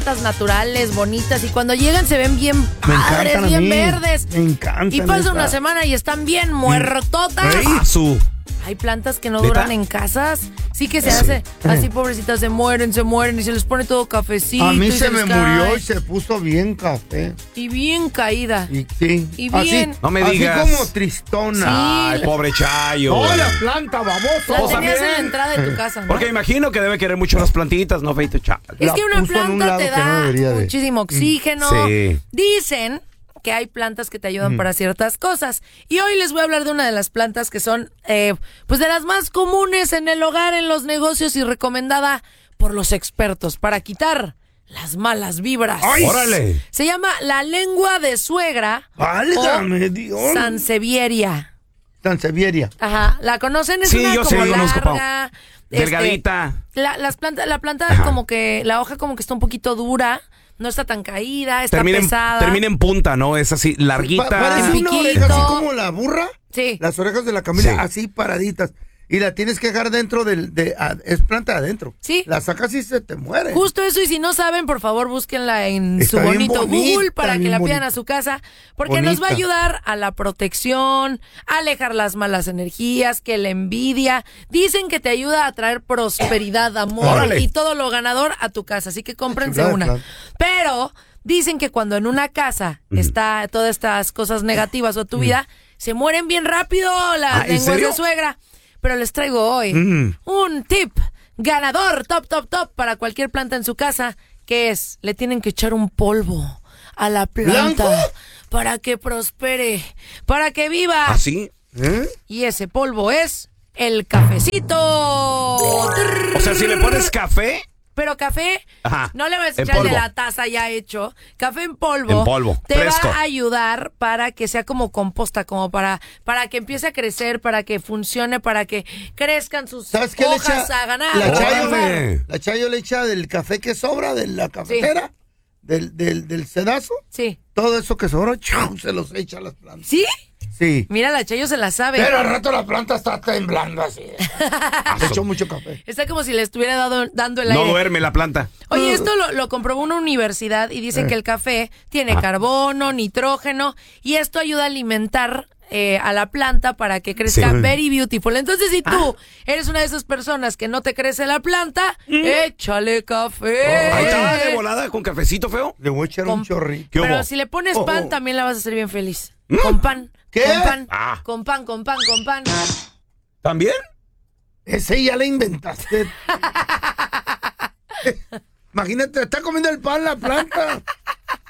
naturales, bonitas, y cuando llegan se ven bien Me padres, encantan a bien mí. verdes. Me encantan. Y pasa una semana y están bien muertotas. Hay plantas que no duran en casas. Sí que se hace así, pobrecitas, se mueren y se les pone todo cafecito. A mí y se me les murió cae. y se puso bien café. Y bien caída. Y, sí. Y bien. Así, No me así digas. como tristona. Sí. Ay, pobre Chayo. No, la planta, baboso. La Pues tenías también. en la entrada de tu casa, ¿no? Porque imagino que debe querer mucho las plantitas, ¿no, Feito Chayo? Es La que una puso en un planta lado te que no da debería de. muchísimo oxígeno. Sí. Dicen que hay plantas que te ayudan para ciertas cosas. Y hoy les voy a hablar de una de las plantas que son, pues de las más comunes en el hogar, en los negocios y recomendada por los expertos para quitar las malas vibras. ¡Ay! ¡Órale! Se llama la lengua de suegra Válgame o Dios. sansevieria. Sansevieria. Ajá, ¿la conocen? Es Sí, una yo sí, como la conozco, Pau. larga. Delgadita. La planta Ajá. como que, la hoja como que está un poquito dura, no está tan caída, está pesada. Termina en punta, ¿no? Es así, larguita. Parece En una piquito. oreja así como la burra. Sí. Las orejas de la Camila Sí. así paraditas. Y la tienes que dejar dentro es planta adentro. Sí. La sacas y se te muere. Justo eso, y si no saben, por favor, búsquenla en Está su bien bonito bonita, Google para que bien la pidan bonita. a su casa, porque nos va a Bonita. ayudar a la protección, a alejar las malas energías, que la envidia. Dicen que te ayuda a traer prosperidad, amor Órale. y todo lo ganador a tu casa, así que cómprense Chulada de una. planta. Pero dicen que cuando en una casa está todas estas cosas negativas o tu vida, se mueren bien rápido las ¿en lenguas serio? de suegra. Pero les traigo hoy un tip ganador, top, para cualquier planta en su casa, que es, le tienen que echar un polvo a la planta ¿Blanco? para que prospere, para que viva. ¿Así? Y ese polvo es el cafecito. O sea, si le pones café, Pero café, Ajá, no le vas a en echar el de polvo. la taza ya hecho. Café en polvo. En polvo, Te fresco. va a ayudar para que sea como composta, como para que empiece a crecer, para que funcione, para que crezcan sus ¿Sabes qué le hojas echa? a ganar. La Órale. Chayo le echa del café que sobra de la cafetera, del sedazo. Sí. Todo eso que sobra, ¡chau!, se los echa a las plantas. ¿Sí? Sí. Mira, la Chayo se la sabe. Pero al rato la planta está temblando así. Le echó mucho café. Está como si le estuviera dando el no aire. duerme la planta. Oye, esto lo comprobó una universidad y dicen que el café tiene carbono, nitrógeno, y esto ayuda a alimentar a la planta para que crezca Sí. very beautiful. Entonces, si tú eres una de esas personas que no te crece la planta, échale café. Ahí está, de volada, con cafecito feo. Le voy a echar un Con- chorrito. ¿Qué Pero hubo? si le pones Oh, pan, oh. también la vas a hacer bien feliz. Con pan. ¿Qué? Con pan. Ah. Con pan, con pan, con pan. ¿También? Ese ya le inventaste. Imagínate, está comiendo el pan la planta.